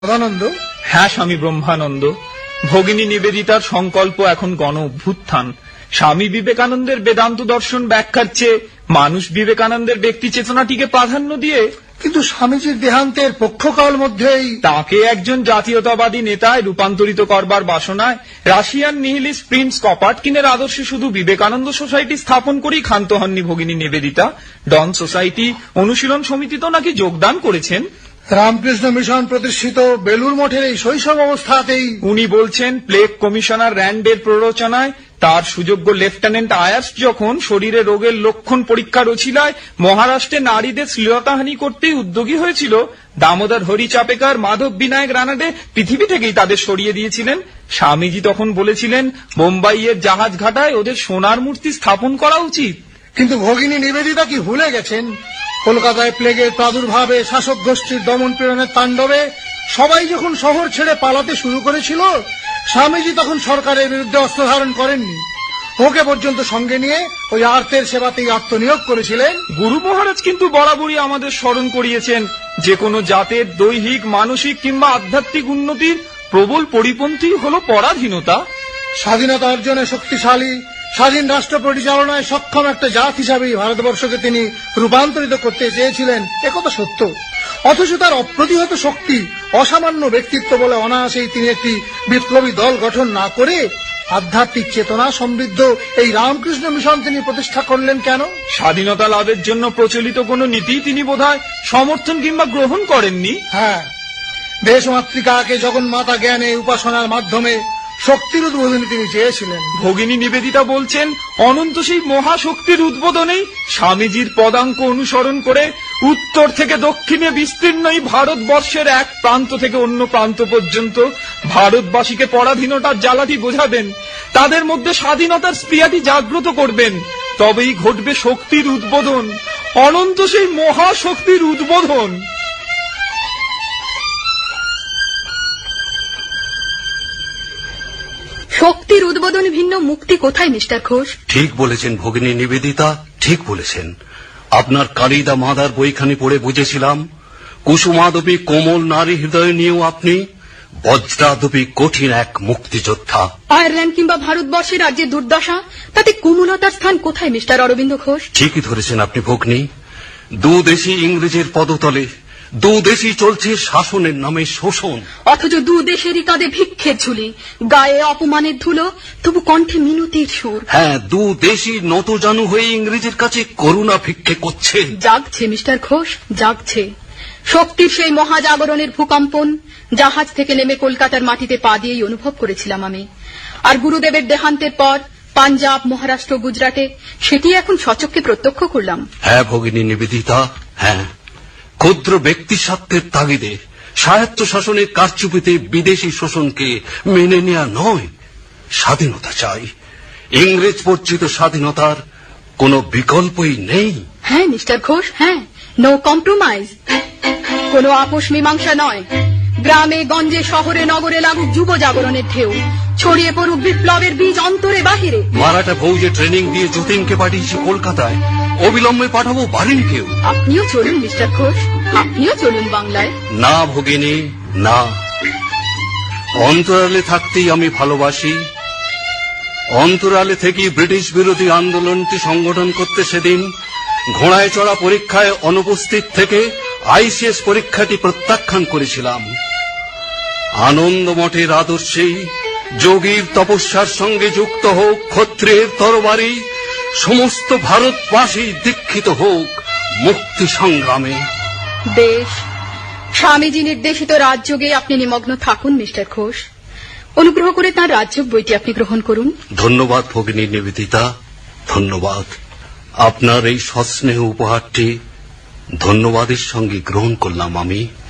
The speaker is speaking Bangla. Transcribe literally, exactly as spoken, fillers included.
সদানন্দ। হ্যাঁ স্বামী ব্রহ্মানন্দ, ভগিনী নিবেদিতার সংকল্প এখন গণ অভ্যুত্থান। স্বামী বিবেকানন্দের বেদান্ত দর্শন ব্যাখ্যার চেয়ে মানুষ বিবেকানন্দের ব্যক্তি চেতনাটিকে প্রাধান্য দিয়ে। কিন্তু স্বামীজির দেহান্তের পক্ষকাল মধ্যেই তাকে একজন জাতীয়তাবাদী নেতায় রূপান্তরিত করবার বাসনায় রাশিয়ান নিহিলিস্ট প্রিন্স কপাটকিনের আদর্শে শুধু বিবেকানন্দ সোসাইটি স্থাপন করেই ক্ষান্ত হননি ভগিনী নিবেদিতা, ডন সোসাইটি অনুশীলন সমিতিতেও নাকি যোগদান করেছেন। রামকৃষ্ণ মিশন প্রতিষ্ঠিত বেলুর মঠের এই শৈশব অবস্থাতেই উনি বলছেন প্লেগ কমিশনার র্যান্ডের প্ররোচনায় তার সুযোগ্য লেফটেন্যান্ট আয়ার্স যখন শরীরে রোগের লক্ষণ পরীক্ষার ওছিলায় মহারাষ্ট্রে নারীদের শ্লীলতাহানি করতেই উদ্যোগী হয়েছিল, দামোদর হরি চাপেকার, মাধব বিনায়ক রানাডে পৃথিবী থেকেই তাদের সরিয়ে দিয়েছিলেন। স্বামীজি তখন বলেছিলেন বোম্বাইয়ের জাহাজ ঘাটায় ওদের সোনার মূর্তি স্থাপন করা উচিত। কিন্তু ভগিনী নিবেদিতা কি ভুলে গেছেন কলকাতায় প্লেগের প্রাদুর্ভাবে, শাসক গোষ্ঠীর দমন পীড়নের তাণ্ডবে সবাই যখন শহর ছেড়ে পালাতে শুরু করেছিল, স্বামীজি তখন সরকারের বিরুদ্ধে অস্ত্র ধারণ করেননি। ওকে পর্যন্ত সঙ্গে নিয়ে ওই আর্তের সেবাতেই আত্মনিয়োগ করেছিলেন। গুরু মহারাজ কিন্তু বরাবরই আমাদের স্মরণ করিয়েছেন যে কোনো জাতের দৈহিক, মানসিক কিংবা আধ্যাত্মিক উন্নতির প্রবল পরিপন্থী হল পরাধীনতা। স্বাধীনতা অর্জনে শক্তিশালী, স্বাধীন রাষ্ট্র পরিচালনায় সক্ষম একটা জাত হিসাবেই ভারতবর্ষকে তিনি রূপান্তরিত করতে চেয়েছিলেন, একথা সত্য। অথচ তার অপ্রতিহত শক্তি, অসামান্য ব্যক্তিত্ব বলে অনায়াসেই তিনি একটি বিপ্লবী দল গঠন না করে আধ্যাত্মিক চেতনা সমৃদ্ধ এই রামকৃষ্ণ মিশন তিনি প্রতিষ্ঠা করলেন কেন? স্বাধীনতা লাভের জন্য প্রচলিত কোন নীতি তিনি বোধহয় সমর্থন কিংবা গ্রহণ করেননি। হ্যাঁ, দেশমাতৃকাকে জগন্মাতা জ্ঞানে উপাসনার মাধ্যমে শক্তির উদ্বোধনী তিনি চেয়েছিলেন। ভগিনী নিবেদিতা বলছেন অনন্ত সেই মহাশক্তির উদ্বোধনেই স্বামীজির পদাঙ্ক অনুসরণ করে উত্তর থেকে দক্ষিণে বিস্তীর্ণ এই ভারতবর্ষের এক প্রান্ত থেকে অন্য প্রান্ত পর্যন্ত ভারতবাসীকে পরাধীনতার জ্বালাটি বোঝাবেন, তাদের মধ্যে স্বাধীনতার স্পৃহাটি জাগ্রত করবেন। তবেই ঘটবে শক্তির উদ্বোধন, অনন্ত সেই মহাশক্তির উদ্বোধন। শক্তির উদ্বোধন ভিন্ন মুক্তি কোথায় মিস্টার ঘোষ? ঠিক বলেছেন ভগিনী নিবেদিতা, ঠিক বলেছেন। আপনার কালিদা মাদার বইখানি পড়ে বুঝেছিলাম কুসুমাদপি কোমল নারী হৃদয় নিয়েও আপনি বজ্রাদপি কঠিন এক মুক্তিযোদ্ধা। আয়ারল্যান্ড কিংবা ভারতবর্ষের রাজ্যের দুর্দশা, তাতে কোমলতার স্থান কোথায় মিস্টার অরবিন্দ ঘোষ? ঠিকই ধরেছেন আপনি ভগ্নী। দু দেশই ইংরেজের পদতলে, দু দেশই চলছে শাসনের নামে শোষণ। অথচ দু দেশেরই কাঁধে ভিক্ষের ঝুলি, গায়ে অপমানের ধুলো, তবু কণ্ঠে মিনতির সুর। হ্যাঁ, দু দেশই নতজানু হয়ে ইংরেজের কাছে করুণা ভিক্ষে করছে। জাগছে মিস্টার ঘোষ, জাগছে। শক্তির সেই মহাজাগরণের ভূকম্পন জাহাজ থেকে নেমে কলকাতার মাটিতে পা দিয়েই অনুভব করেছিলাম আমি। আর গুরুদেবের দেহান্তের পর পাঞ্জাব, মহারাষ্ট্র, গুজরাটে সেটি এখন সচক্ষে প্রত্যক্ষ করলাম। হ্যাঁ ভগিনী নিবেদিতা, হ্যাঁ। ক্ষুদ্র ব্যক্তি স্বার্থের তাগিদে স্বায়ত্ত শাসনের কারচুপিতে বিদেশি শোষণকে মেনে নেওয়া নয়, স্বাধীনতা চাই। ইংরেজ বর্জিত স্বাধীনতার কোনো বিকল্পই নেই। হ্যাঁ মিস্টার ঘোষ, হ্যাঁ, নো কম্প্রোমাইজ, কোনো আপোষ মীমাংসা নয়। গ্রামে গঞ্জে শহরে নগরে লাগুক যুব জাগরণের ঢেউ, ছড়িয়ে পড়ুক বিপ্লবের বীজ অন্তরে বাহিরে। মারাঠা ফৌজে ট্রেনিং দিয়ে যতীনকে পাঠিয়েছি কলকাতায়, অবিলম্বে পাঠাবো বারিনকেও। আপনিও চলুন মিস্টার ঘোষ, আপনিও চলুন বাংলায়। না ভগিনী, না। অন্তরালে থাকতেই আমি ভালোবাসি। অন্তরালে থেকে ব্রিটিশ বিরোধী আন্দোলনটি সংগঠন করতে সেদিন ঘোড়ায় চড়া পরীক্ষায় অনুপস্থিত থেকে আইসিএস পরীক্ষাটি প্রত্যাখ্যান করেছিলাম। আনন্দ মঠের আদর্শেই যোগীর তপস্যার সঙ্গে যুক্ত হোক ক্ষত্রিয়ের তরবারি, সমস্ত ভারতবাসী দীক্ষিত হোক মুক্তি সংগ্রামে। বেশ, স্বামীজি নির্দেশিত রাজযোগে আপনি নিমগ্ন থাকুন মিস্টার ঘোষ। অনুগ্রহ করে তাঁর রাজযোগ বইটি আপনি গ্রহণ করুন। ধন্যবাদ ভগিনী নিবেদিতা, ধন্যবাদ। আপনার এই সস্নেহ উপহারটি ধন্যবাদের সঙ্গে গ্রহণ করলাম আমি।